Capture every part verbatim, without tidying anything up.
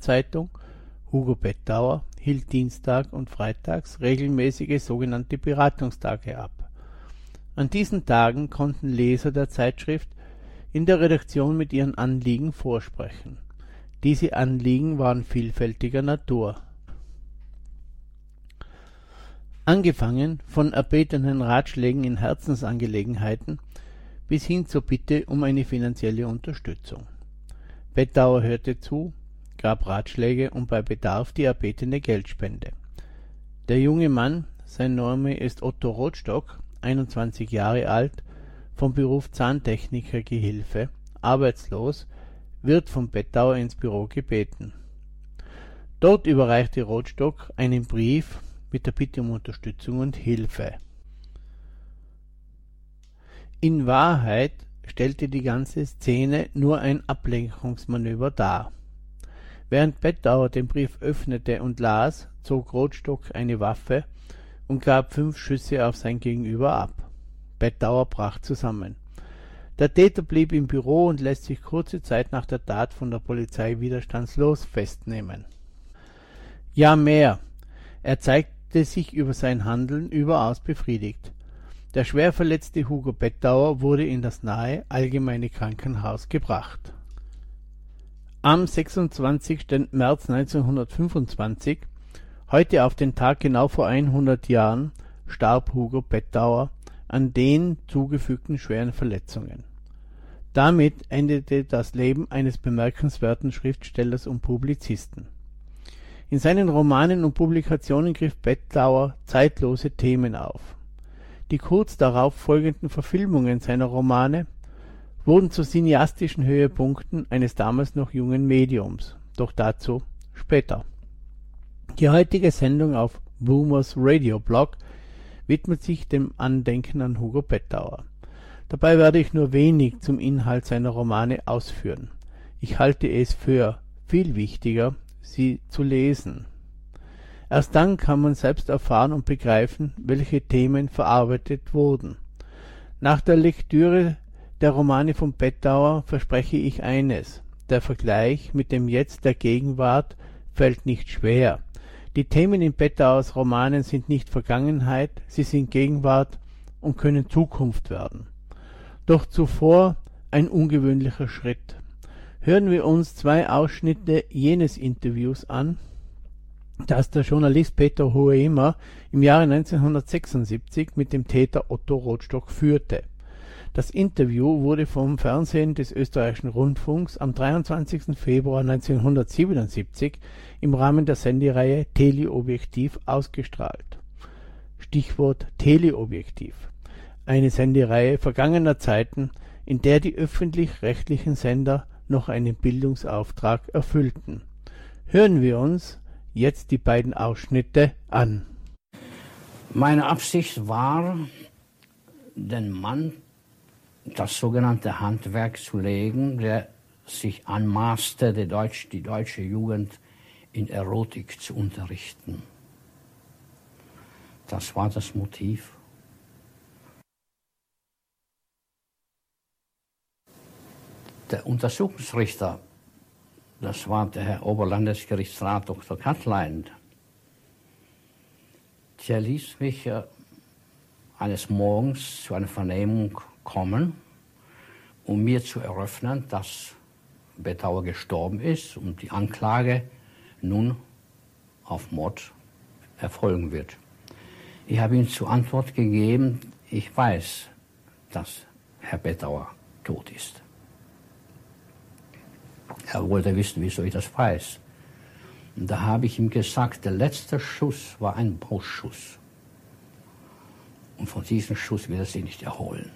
Tageszeitung, Hugo Bettauer, hielt Dienstag und freitags regelmäßige sogenannte Beratungstage ab. An diesen Tagen konnten Leser der Zeitschrift in der Redaktion mit ihren Anliegen vorsprechen. Diese Anliegen waren vielfältiger Natur. Angefangen von erbetenen Ratschlägen in Herzensangelegenheiten bis hin zur Bitte um eine finanzielle Unterstützung. Bettauer hörte zu, gab Ratschläge und bei Bedarf die erbetene Geldspende. Der junge Mann, sein Name ist Otto Rothstock, einundzwanzig Jahre alt, vom Beruf Zahntechniker-Gehilfe, arbeitslos, wird von Bettauer ins Büro gebeten. Dort überreichte Rothstock einen Brief mit der Bitte um Unterstützung und Hilfe. In Wahrheit stellte die ganze Szene nur ein Ablenkungsmanöver dar. Während Bettauer den Brief öffnete und las, zog Rothstock eine Waffe und gab fünf Schüsse auf sein Gegenüber ab. Bettauer brach zusammen. Der Täter blieb im Büro und lässt sich kurze Zeit nach der Tat von der Polizei widerstandslos festnehmen. Ja, mehr. Er zeigte sich über sein Handeln überaus befriedigt. Der schwer verletzte Hugo Bettauer wurde in das nahe Allgemeine Krankenhaus gebracht. Am sechsundzwanzigsten März neunzehnhundertfünfundzwanzig, heute auf den Tag genau vor hundert Jahren, starb Hugo Bettauer an den zugefügten schweren Verletzungen. Damit endete das Leben eines bemerkenswerten Schriftstellers und Publizisten. In seinen Romanen und Publikationen griff Bettauer zeitlose Themen auf. Die kurz darauf folgenden Verfilmungen seiner Romane wurden zu cineastischen Höhepunkten eines damals noch jungen Mediums, doch dazu später. Die heutige Sendung auf Boomers Radio Blog widmet sich dem Andenken an Hugo Bettauer. Dabei werde ich nur wenig zum Inhalt seiner Romane ausführen. Ich halte es für viel wichtiger, sie zu lesen. Erst dann kann man selbst erfahren und begreifen, welche Themen verarbeitet wurden. Nach der Lektüre der Romane von Bettauer verspreche ich eines: Der Vergleich mit dem Jetzt der Gegenwart fällt nicht schwer. Die Themen in Bettauers Romanen sind nicht Vergangenheit, sie sind Gegenwart und können Zukunft werden. Doch zuvor ein ungewöhnlicher Schritt. Hören wir uns zwei Ausschnitte jenes Interviews an, das der Journalist Peter Hoemer im Jahre neunzehnhundertsechsundsiebzig mit dem Täter Otto Rothstock führte. Das Interview wurde vom Fernsehen des Österreichischen Rundfunks am dreiundzwanzigsten Februar neunzehnhundertsiebenundsiebzig im Rahmen der Sendereihe Teleobjektiv ausgestrahlt. Stichwort Teleobjektiv. Eine Sendereihe vergangener Zeiten, in der die öffentlich-rechtlichen Sender noch einen Bildungsauftrag erfüllten. Hören wir uns jetzt die beiden Ausschnitte an. Meine Absicht war, den Mann das sogenannte Handwerk zu legen, der sich anmaßte, die, Deutsch, die deutsche Jugend in Erotik zu unterrichten. Das war das Motiv. Der Untersuchungsrichter, das war der Herr Oberlandesgerichtsrat Doktor Kattlein, der ließ mich äh, eines Morgens zu einer Vernehmung kommen, um mir zu eröffnen, dass Bettauer gestorben ist und die Anklage nun auf Mord erfolgen wird. Ich habe ihm zur Antwort gegeben, ich weiß, dass Herr Bettauer tot ist. Er wollte wissen, wieso ich das weiß. Und da habe ich ihm gesagt, der letzte Schuss war ein Brustschuss. Und von diesem Schuss wird er sich nicht erholen.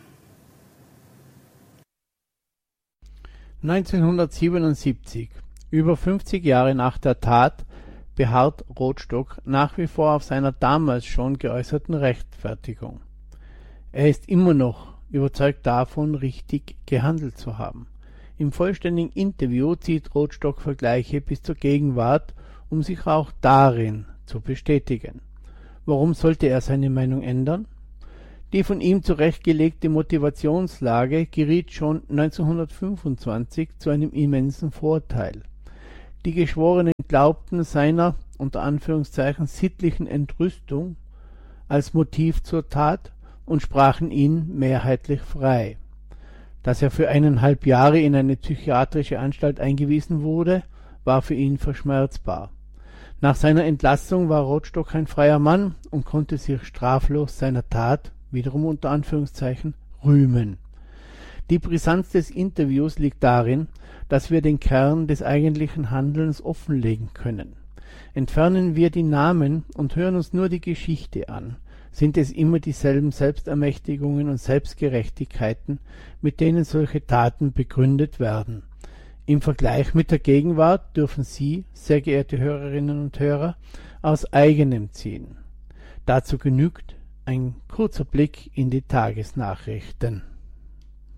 neunzehnhundertsiebenundsiebzig, über fünfzig Jahre nach der Tat, beharrt Rothstock nach wie vor auf seiner damals schon geäußerten Rechtfertigung. Er ist immer noch überzeugt davon, richtig gehandelt zu haben. Im vollständigen Interview zieht Rothstock Vergleiche bis zur Gegenwart, um sich auch darin zu bestätigen. Warum sollte er seine Meinung ändern? Die von ihm zurechtgelegte Motivationslage geriet schon neunzehnhundertfünfundzwanzig zu einem immensen Vorteil. Die Geschworenen glaubten seiner unter Anführungszeichen sittlichen Entrüstung als Motiv zur Tat und sprachen ihn mehrheitlich frei. Dass er für eineinhalb Jahre in eine psychiatrische Anstalt eingewiesen wurde, war für ihn verschmerzbar. Nach seiner Entlassung war Rothstock ein freier Mann und konnte sich straflos seiner Tat, wiederum unter Anführungszeichen, rühmen. Die Brisanz des Interviews liegt darin, dass wir den Kern des eigentlichen Handelns offenlegen können. Entfernen wir die Namen und hören uns nur die Geschichte an, sind es immer dieselben Selbstermächtigungen und Selbstgerechtigkeiten, mit denen solche Taten begründet werden. Im Vergleich mit der Gegenwart dürfen Sie, sehr geehrte Hörerinnen und Hörer, aus eigenem ziehen. Dazu genügt ein kurzer Blick in die Tagesnachrichten.